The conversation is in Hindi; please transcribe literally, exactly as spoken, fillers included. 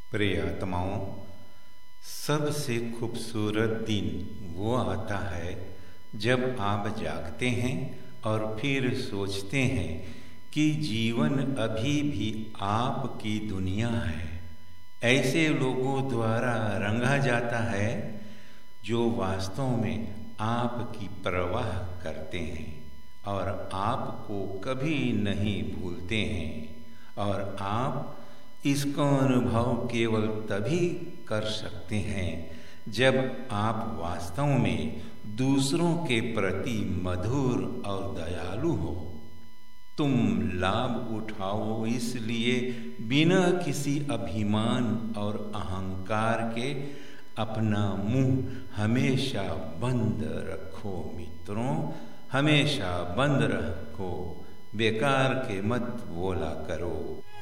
प्रिय आत्माओं, सबसे खूबसूरत दिन वो आता है जब आप जागते हैं और फिर सोचते हैं कि जीवन अभी भी आपकी दुनिया है। ऐसे लोगों द्वारा रंगा जाता है जो वास्तव में आपकी परवाह करते हैं और आपको कभी नहीं भूलते हैं, और आप इसका अनुभव केवल तभी कर सकते हैं जब आप वास्तव में दूसरों के प्रति मधुर और दयालु हो। तुम लाभ उठाओ इसलिए बिना किसी अभिमान और अहंकार के अपना मुंह हमेशा बंद रखो मित्रों, हमेशा बंद रखो। बेकार के मत बोला करो।